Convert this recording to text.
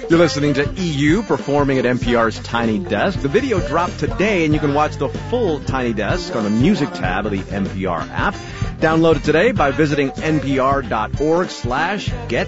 You're listening to EU performing at NPR's Tiny Desk. The video dropped today, and you can watch the full Tiny Desk on the music tab of the NPR app. Download it today by visiting npr.org/get